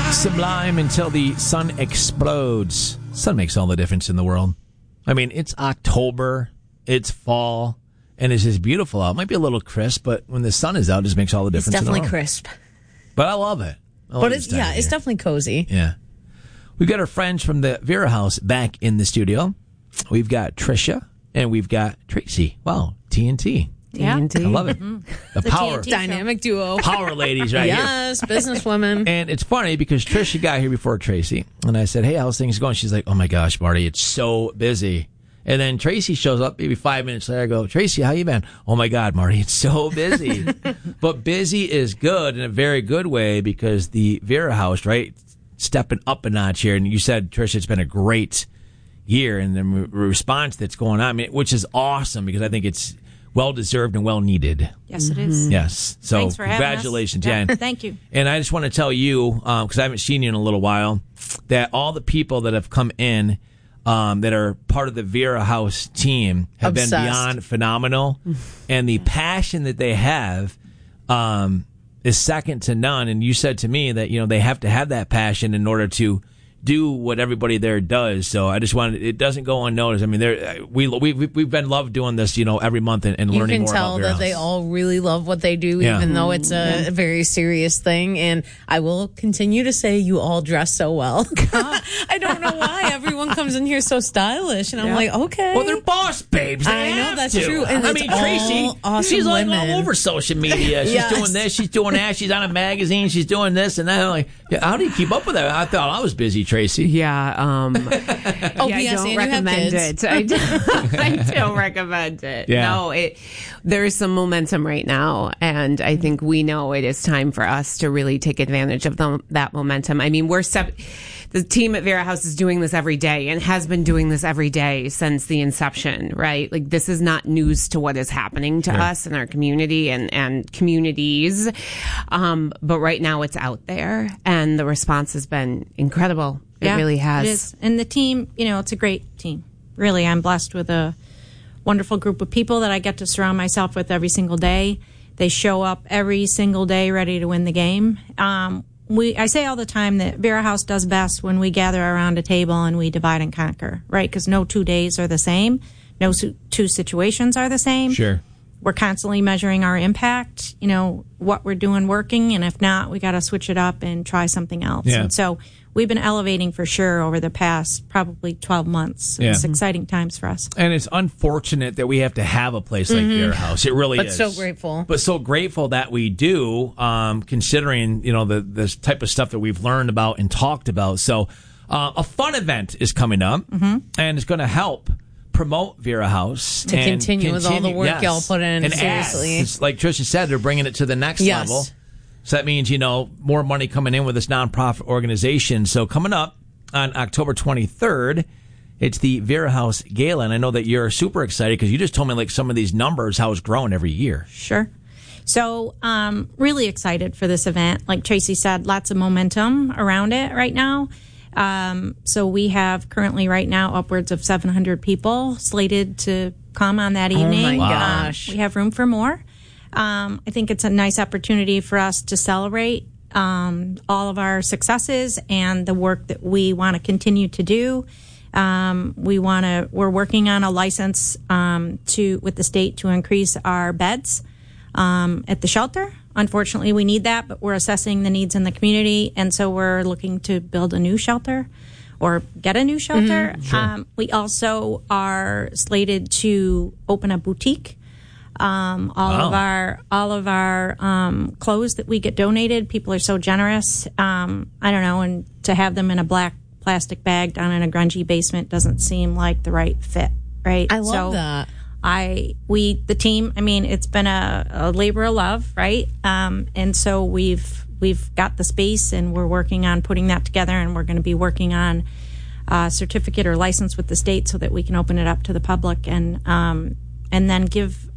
Sublime until the sun explodes. Sun makes all the difference in the world. I mean, it's October, it's fall, and it's just beautiful out. It might be a little crisp, but when the sun is out, it just makes all the difference. It's definitely in the world. Crisp. But I love it. But it's definitely cozy. Yeah. We've got our friends from the Vera House back in the studio. We've got Trisha and we've got Tracy. Wow, TNT. Yeah. I love it. The power TNT dynamic duo. Power ladies right here. Yes, businesswomen. And it's funny because Trisha got here before Tracy. And I said, hey, how's things going? She's like, oh my gosh, Marty, it's so busy. And then Tracy shows up maybe 5 minutes later. I go, Tracy, how you been? Oh my God, Marty, it's so busy. But busy is good in a very good way because the Vera House, right, stepping up a notch here. And you said, Trisha, it's been a great year. And the response that's going on, I mean, which is awesome because I think it's well-deserved and well-needed. Yes, it is. Yes. So thanks for congratulations, having us. Jen. Thank you. And I just want to tell you, because I haven't seen you in a little while, that all the people that have come in that are part of the Vera House team have been beyond phenomenal. And the passion that they have is second to none. And you said to me that, you know, they have to have that passion in order to do what everybody there does. So I just wanted, it doesn't go unnoticed. I mean, we've been loved doing this, you know, every month and learning more about Vera House. You can tell that they all really love what they do, even though it's a very serious thing. And I will continue to say you all dress so well. I don't know why everyone comes in here so stylish, and I'm like, okay. Well, they're boss babes. I know that's true. And I mean, Tracy, awesome she's like women. all over social media. She's doing this, she's doing that, she's on a magazine, she's doing this and that. I'm like, how do you keep up with that? I thought I was busy, Tracy. Yeah. I don't recommend it. I don't recommend it. Yeah. No, there's some momentum right now, and I think we know it is time for us to really take advantage of that momentum. I mean, the team at Vera House is doing this every day and has been doing this every day since the inception, right? Like, this is not news to what is happening to us in our community and communities. But right now it's out there, and the response has been incredible. It really has. It is. And the team, you know, it's a great team. Really, I'm blessed with a wonderful group of people that I get to surround myself with every single day. They show up every single day ready to win the game. I say all the time that Vera House does best when we gather around a table and we divide and conquer, right? Because no 2 days are the same. No two situations are the same. Sure. We're constantly measuring our impact, you know, what we're doing working. And if not, we got to switch it up and try something else. Yeah. And so we've been elevating for sure over the past probably 12 months. Yeah. It's exciting times for us. And it's unfortunate that we have to have a place like Vera House. It really is. But so grateful. But so grateful that we do, considering, you know, this type of stuff that we've learned about and talked about. So a fun event is coming up, and it's going to help promote Vera House to continue with all the work y'all put in. And seriously, it's like Trisha said, they're bringing it to the next level. So that means, you know, more money coming in with this nonprofit organization. So coming up on October 23rd, it's the Vera House Gala. And I know that you're super excited because you just told me like some of these numbers, how it's growing every year. Sure. So really excited for this event. Like Tracy said, lots of momentum around it right now. So we have currently right now upwards of 700 people slated to come on that evening. Oh my gosh. We have room for more. I think it's a nice opportunity for us to celebrate all of our successes and the work that we want to continue to do. We're working on a license with the state to increase our beds at the shelter. Unfortunately, we need that, but we're assessing the needs in the community, and so we're looking to build a new shelter or get a new shelter. Sure. We also are slated to open a boutique. All of our clothes that we get donated, people are so generous. I don't know, and to have them in a black plastic bag down in a grungy basement doesn't seem like the right fit, right? I love that. The team, I mean, it's been a labor of love, right? And so we've got the space and we're working on putting that together, and we're going to be working on a certificate or license with the state so that we can open it up to the public and then give